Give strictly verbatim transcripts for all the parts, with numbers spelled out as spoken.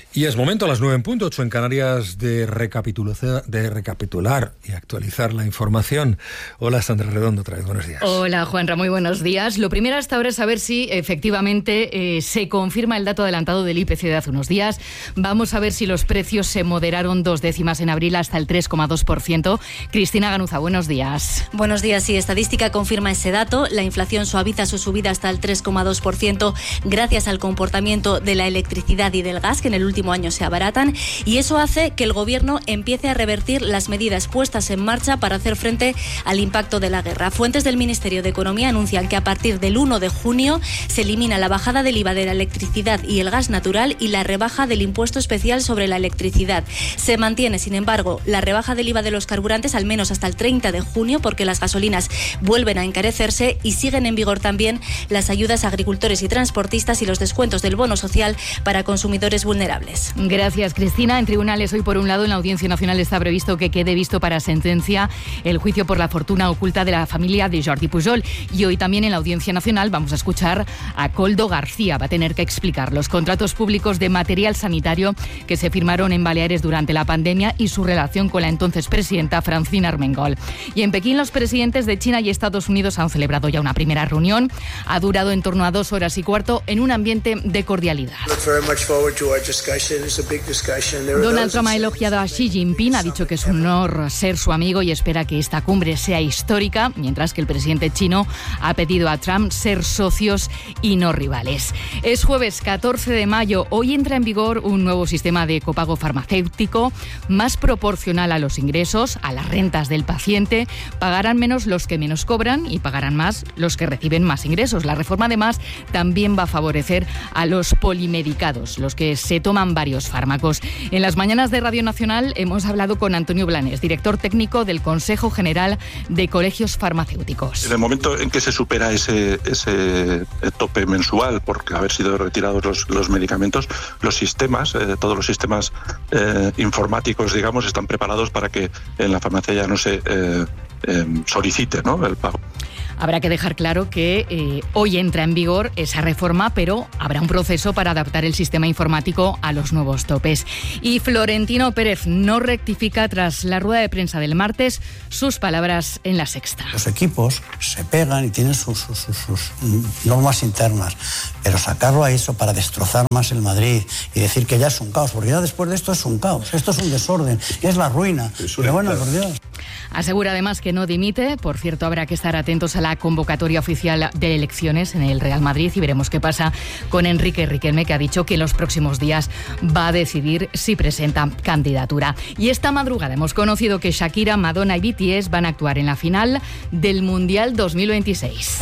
Y es momento, a las nueve en punto, ocho en Canarias, de recapitular, de recapitular y actualizar la información. Hola, Sandra Redondo, otra vez, buenos días. Hola, Juanra, muy buenos días. Lo primero hasta ahora es saber si efectivamente eh, se confirma el dato adelantado del I P C de hace unos días. Vamos a ver si los precios se moderaron dos décimas en abril hasta el tres coma dos por ciento. Cristina Ganuza, buenos días. Buenos días, sí, Estadística confirma ese dato. La inflación suaviza su subida hasta el tres coma dos por ciento gracias al comportamiento de la electricidad y del gas, que en el último año se abaratan, y eso hace que el Gobierno empiece a revertir las medidas puestas en marcha para hacer frente al impacto de la guerra. Fuentes del Ministerio de Economía anuncian que a partir del uno de junio se elimina la bajada del I V A de la electricidad y el gas natural y la rebaja del impuesto especial sobre la electricidad. Se mantiene, sin embargo, la rebaja del I V A de los carburantes al menos hasta el treinta de junio, porque las gasolinas vuelven a encarecerse, y siguen en vigor también las ayudas a agricultores y transportistas y los descuentos del bono social para consumidores vulnerables. Gracias, Cristina. En tribunales hoy, por un lado, en la Audiencia Nacional está previsto que quede visto para sentencia el juicio por la fortuna oculta de la familia de Jordi Pujol. Y hoy también en la Audiencia Nacional vamos a escuchar a Koldo García. Va a tener que explicar los contratos públicos de material sanitario que se firmaron en Baleares durante la pandemia y su relación con la entonces presidenta Francina Armengol. Y en Pekín, los presidentes de China y Estados Unidos han celebrado ya una primera reunión. Ha durado en torno a dos horas y cuarto en un ambiente de cordialidad. Donald Trump ha elogiado a Xi Jinping, ha dicho que es un honor ser su amigo y espera que esta cumbre sea histórica, mientras que el presidente chino ha pedido a Trump ser socios y no rivales. Es jueves catorce de mayo, hoy entra en vigor un nuevo sistema de copago farmacéutico más proporcional a los ingresos, a las rentas del paciente. Pagarán menos los que menos cobran y pagarán más los que reciben más ingresos. La reforma, además, también va a favorecer a los polimedicados, los que se toman varios fármacos. En las mañanas de Radio Nacional hemos hablado con Antonio Blanes, director técnico del Consejo General de Colegios Farmacéuticos. En el momento en que se supera ese, ese tope mensual por haber sido retirados los, los medicamentos, los sistemas, eh, todos los sistemas eh, informáticos, digamos, están preparados para que en la farmacia ya no se eh, eh, solicite, ¿no?, el pago. Habrá que dejar claro que eh, hoy entra en vigor esa reforma, pero habrá un proceso para adaptar el sistema informático a los nuevos topes. Y Florentino Pérez no rectifica tras la rueda de prensa del martes sus palabras en La Sexta. Los equipos se pegan y tienen sus, sus, sus, sus normas internas, pero sacarlo a eso para destrozar más el Madrid y decir que ya es un caos, porque ya después de esto es un caos, esto es un desorden, es la ruina. Pero bueno, por Dios. Asegura además que no dimite. Por cierto, habrá que estar atentos a la convocatoria oficial de elecciones en el Real Madrid y veremos qué pasa con Enrique Riquelme, que ha dicho que en los próximos días va a decidir si presenta candidatura. Y esta madrugada hemos conocido que Shakira, Madonna y B T S van a actuar en la final del Mundial dos mil veintiséis.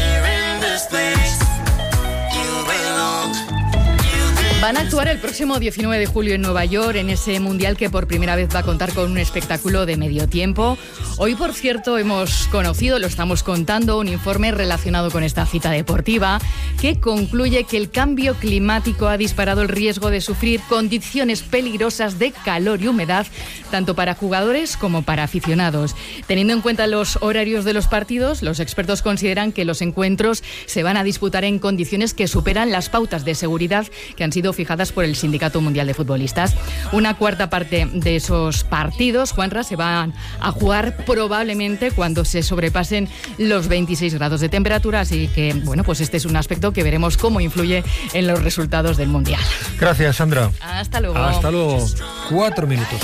Van a actuar el próximo diecinueve de julio en Nueva York, en ese mundial que por primera vez va a contar con un espectáculo de medio tiempo. Hoy, por cierto, hemos conocido, lo estamos contando, un informe relacionado con esta cita deportiva que concluye que el cambio climático ha disparado el riesgo de sufrir condiciones peligrosas de calor y humedad, tanto para jugadores como para aficionados. Teniendo en cuenta los horarios de los partidos, los expertos consideran que los encuentros se van a disputar en condiciones que superan las pautas de seguridad que han sido fijadas por el Sindicato Mundial de Futbolistas. Una cuarta parte de esos partidos, Juanra, se van a jugar probablemente cuando se sobrepasen los veintiséis grados de temperatura, así que, bueno, pues este es un aspecto que veremos cómo influye en los resultados del Mundial. Gracias, Sandra. Hasta luego. Hasta luego. Cuatro minutos.